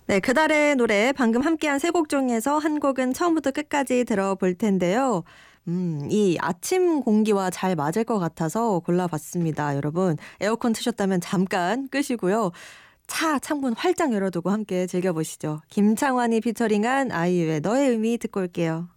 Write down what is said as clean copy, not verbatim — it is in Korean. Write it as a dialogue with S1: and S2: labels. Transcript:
S1: 네, 그달의 노래 방금 함께한 세 곡 중에서 한 곡은 처음부터 끝까지 들어볼 텐데요. 이 아침 공기와 잘 맞을 것 같아서 골라봤습니다. 여러분, 에어컨 트셨다면 잠깐 끄시고요. 차 창문 활짝 열어두고 함께 즐겨보시죠. 김창완이 피처링한 아이유의 너의 의미 듣고 올게요.